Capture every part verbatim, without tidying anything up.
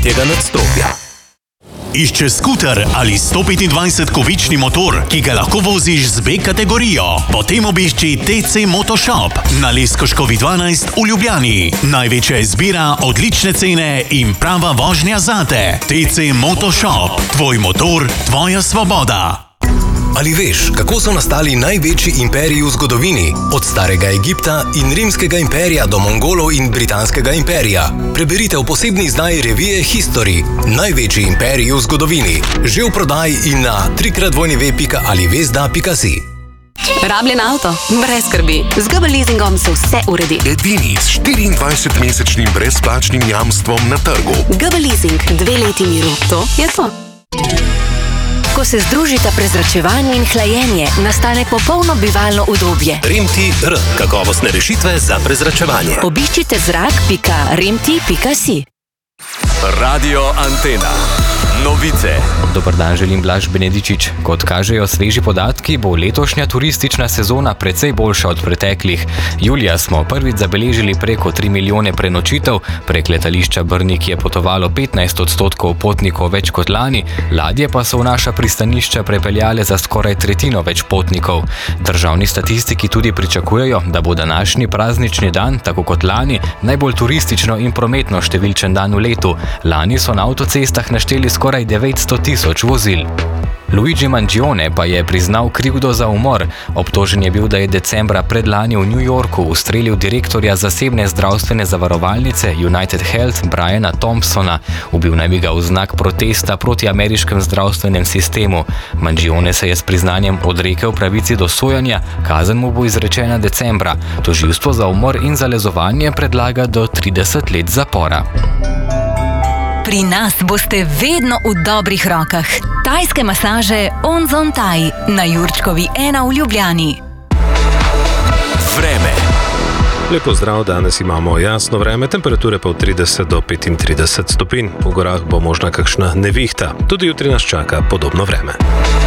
tretjega nadstropja. Išče skuter ali sto petindvajset kubični motor, ki ga lahko voziš z B kategorijo? Potem obišči T C Motoshop na Leskoškovi dvanajst v Ljubljani. Največja izbira, odlične cene in prava vožnja zate. T C Motoshop. Tvoj motor, tvoja svoboda. Ali veš, kako so nastali največji imperiji v zgodovini? Od starega Egipta in rimskega imperija do Mongolov in britanskega imperija. Preberite v posebni izdaji revije History. Največji imperiji v zgodovini. Že v prodaji in na trikrat dvojni pika alivezda pika si. Rabljen avto? Brez skrbi. Z G B leasingom se vse uredi. Edini s štiriindvajsetmesečnim brezplačnim jamstvom na trgu. G B leasing, dve leti miru. To je to. Ko se združita prezračevanje in hlajenje, nastane popolno bivalno udobje. Remti R. Kakovostne rešitve za prezračevanje. Obiščite zrak pika remti pika si. Radio Antena. Novice. Dobar dan, želim Blaž Benedičič. Kot kažejo sveži podatki, bo letošnja turistična sezona precej boljša od preteklih. Julija smo prvič zabeležili preko tri milijone prenočitev, prek letališča Brnik je potovalo petnajst odstotkov potnikov več kot lani, ladje pa so v naša pristanišča prepeljale za skoraj tretjino več potnikov. Državni statistiki tudi pričakujejo, da bo današnji praznični dan, tako kot lani, najbolj turistično in prometno številčen dan v letu. Lani so na avtocestah našteli skoraj devetsto tisoč vozil. Luigi Mangione pa je priznal krivdo za umor. Obtožen je bil, da je decembra predlani v New Yorku ustrelil direktorja zasebne zdravstvene zavarovalnice United Health Briana Thompsona. Ubil naj bi ga v znak protesta proti ameriškem zdravstvenem sistemu. Mangione se je s priznanjem odrekel pravici do sojanja, kazen mu bo izrečena decembra. Tožilstvo za umor in zalezovanje predlaga do trideset let zapora. Pri nas boste vedno v dobrih rokah. Tajske masaže Onzon Thai na Jurčkovi ena v Ljubljani. Vreme. Lepo zdrav, danes imamo jasno vreme, temperature pa od trideset do petintrideset stopinj. V gorah bo možna kakšna nevihta. Tudi jutri nas čaka podobno vreme.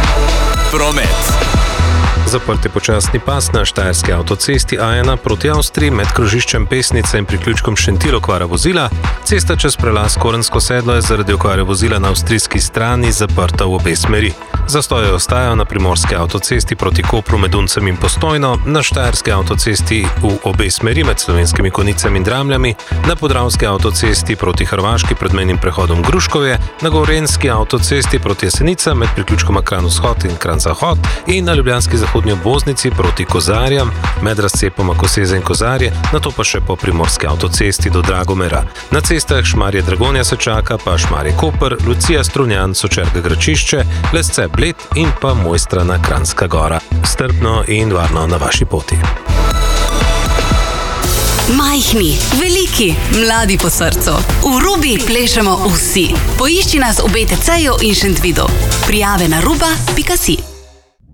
Promet. Zaprt je počasni pas na štajerski avtocesti A ena proti Avstriji med krožiščem Pesnice in priključkom Šentil okvara vozila. Cesta čez prelaz Korensko sedlo je zaradi okvare vozila na avstrijski strani zaprta v obe smeri. Zastoje ostajajo na primorski avtocesti proti Kopru med Uncem in Postojno, na štajerski avtocesti v obe smeri med Slovenskimi Konjicami in Dramljami, na podravski avtocesti proti Hrvaški pred mejnim prehodom Gruškovje, na gorenjski avtocesti proti Jesenicam med priključkoma Kranj vzhod in Kranj zahod in na ljubljanski zahodni obvoznici proti Kozarjam med razcepoma Koseze in Kozarje, nato pa še po primorski avtocesti do Dragomera. Na cestah Šmarje-Dragonja se čaka pa Šmarje-Koper, Lucija Strunjan, Sočerga Gračišče, Lesce Bled in pa Mojstrana Kranjska Gora. Strpno in varno na vaši poti. Majhni, veliki, mladi po srcu. V Rubi plešemo vsi. Poišči nas v B T C-ju in Šentvidu. Prijave na ruba pika si.